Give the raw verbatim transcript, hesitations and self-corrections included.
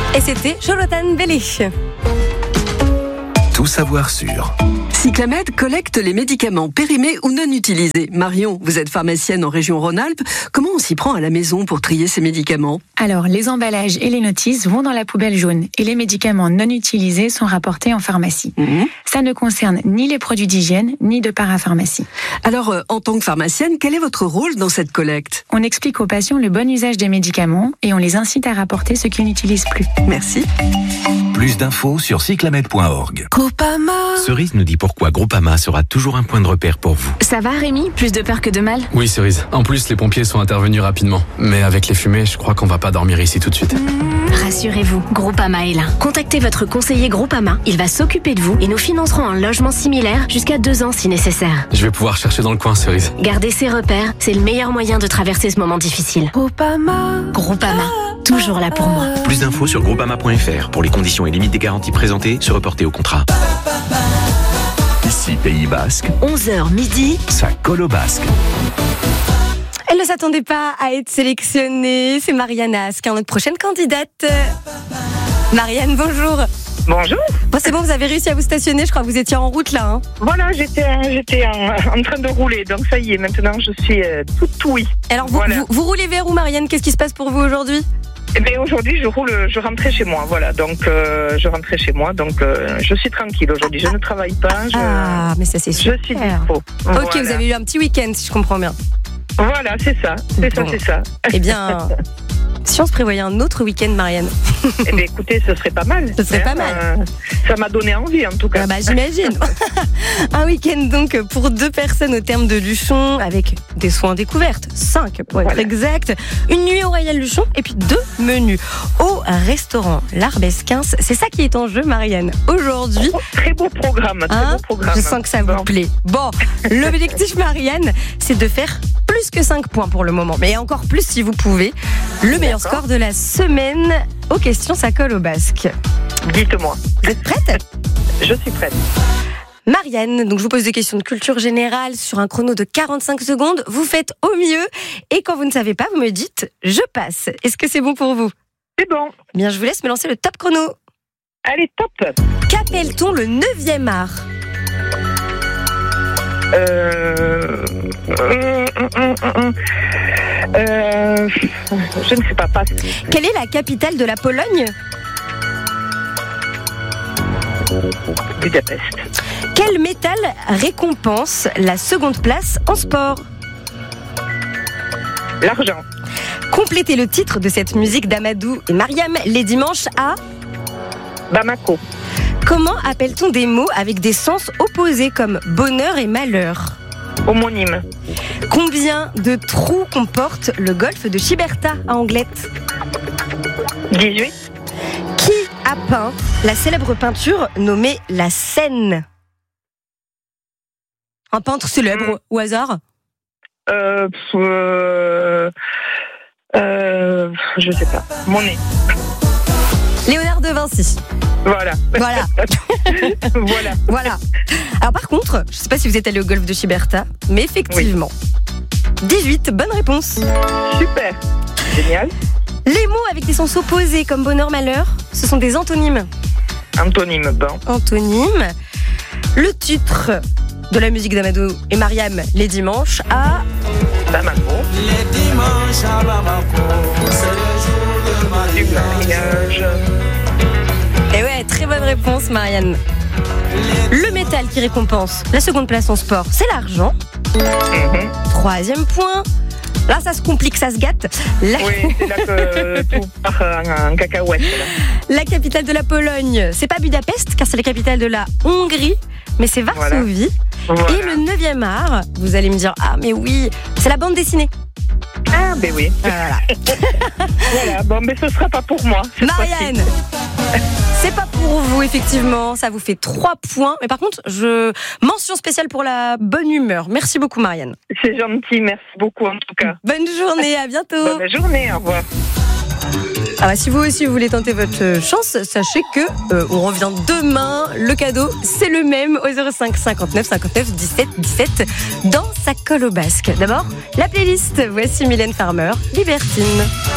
Et c'était Jonathan Bellé. Tout savoir sur Cyclamed collecte les médicaments périmés ou non utilisés. Marion, vous êtes pharmacienne en région Rhône-Alpes. Comment on s'y prend à la maison pour trier ces médicaments ? Alors, les emballages et les notices vont dans la poubelle jaune et les médicaments non utilisés sont rapportés en pharmacie. Mmh. Ça ne concerne ni les produits d'hygiène, ni de parapharmacie. Alors, euh, en tant que pharmacienne, quel est votre rôle dans cette collecte ? On explique aux patients le bon usage des médicaments et on les incite à rapporter ce qu'ils n'utilisent plus. Merci. Plus d'infos sur cyclamed point org. Groupama. Cerise nous dit pourquoi Groupama sera toujours un point de repère pour vous. Ça va Rémi ? Plus de peur que de mal ? Oui Cerise. En plus les pompiers sont intervenus rapidement. Mais avec les fumées, je crois qu'on va pas dormir ici tout de suite. Rassurez-vous, Groupama est là. Contactez votre conseiller Groupama. Il va s'occuper de vous et nous financerons un logement similaire jusqu'à deux ans si nécessaire. Je vais pouvoir chercher dans le coin Cerise. Garder ses repères, c'est le meilleur moyen de traverser ce moment difficile. Groupama. Groupama, toujours là pour moi. Plus d'infos sur groupama point f r. Pour les conditions et limites des garanties présentées, se reporter au contrat. Ici Pays Basque, onze heures midi, ça colle au basque. Elle ne s'attendait pas à être sélectionnée. C'est Marianne Ask, notre prochaine candidate. Marianne, bonjour. Bonjour. Bon, c'est bon, vous avez réussi à vous stationner. Je crois que vous étiez en route là. Hein. Voilà, j'étais, j'étais en, en train de rouler. Donc ça y est, maintenant je suis euh, toute oui. Alors vous, voilà. vous, vous roulez vers où, Marianne ? Qu'est-ce qui se passe pour vous aujourd'hui ? Eh bien aujourd'hui je roule, je rentrais chez moi. Voilà, donc euh, je rentrais chez moi. Donc euh, je suis tranquille aujourd'hui. Je ne travaille pas. Je, ah, mais ça c'est super. Je suis dispo. Ok, voilà. Vous avez eu un petit week-end si je comprends bien. Voilà, c'est ça, c'est bon. ça, c'est ça. Eh bien, si on se prévoyait un autre week-end, Marianne. Eh bien écoutez, ce serait pas mal. Ce serait pas mal. Euh, ça m'a donné envie en tout cas. Ah bah j'imagine. Un week-end donc pour deux personnes au terme de Luchon avec des soins découvertes, cinq pour être voilà. exact. Une nuit au Royal Luchon et puis deux menus au restaurant L'Arbesquin. C'est ça qui est en jeu, Marianne. Aujourd'hui. Oh, très beau programme, très hein, beau programme. Je sens que ça vous bon. plaît. Bon, l'objectif, Marianne, c'est de faire plus que cinq points pour le moment, mais encore plus si vous pouvez. Le meilleur D'accord. score de la semaine aux questions ça colle au basque. Dites-moi. Vous êtes prête ? Je suis prête. Marianne, donc je vous pose des questions de culture générale sur un chrono de quarante-cinq secondes. Vous faites au mieux et quand vous ne savez pas, vous me dites « je passe ». Est-ce que c'est bon pour vous ? C'est bon. Bien, je vous laisse me lancer le top chrono. Allez, top. Qu'appelle-t-on le neuvième art ? Euh... Euh... Euh... Je ne sais pas, pas. Quelle est la capitale de la Pologne ? Budapest. Quel métal récompense la seconde place en sport ? L'argent. Complétez le titre de cette musique d'Amadou et Mariam les dimanches à Bamako. Comment appelle-t-on des mots avec des sens opposés comme bonheur et malheur ? Homonyme. Combien de trous comporte le golfe de Giberta à Anglette ? dix-huit. Qui a peint la célèbre peinture nommée La Seine ? Un peintre célèbre, mmh. au hasard ? Euh... euh... euh je sais pas. Monet. Léonard de Vinci. Voilà. Voilà. voilà. Voilà. Alors par contre, je ne sais pas si vous êtes allé au golfe de Giberta, mais effectivement. Oui. dix-huit, bonne réponse. Super. Génial. Les mots avec des sens opposés comme bonheur, malheur, ce sont des antonymes. Antonyme, bon. Antonyme. Le titre de la musique d'Amadou et Mariam les dimanches à Bamako. Les dimanches à Bamako, c'est le jour de du mariage. Et ouais, très bonne réponse, Marianne. Le métal qui récompense la seconde place en sport, c'est l'argent. Mmh. Troisième point. Là, ça se complique, ça se gâte. La... Oui, c'est là que tout part en cacahuète. Là. La capitale de la Pologne, c'est pas Budapest, car c'est la capitale de la Hongrie, mais c'est Varsovie. Voilà. Voilà. Et le neuvième art, vous allez me dire, ah mais oui, c'est la bande dessinée. Ah ben oui. Voilà. Voilà, bon, mais ce sera pas pour moi. Marianne, c'est pas pour vous, effectivement. Ça vous fait trois points. Mais par contre, je mention spéciale pour la bonne humeur. Merci beaucoup, Marianne. C'est gentil, merci beaucoup en tout cas. Bonne journée, à bientôt. Bonne journée, au revoir. Ah bah, si vous aussi vous voulez tenter votre chance, sachez que euh, on revient demain. Le cadeau, c'est le même au zéro cinq cinquante-neuf cinquante-neuf dix-sept dix-sept dans sa colle au basque. D'abord, la playlist. Voici Mylène Farmer, Libertine.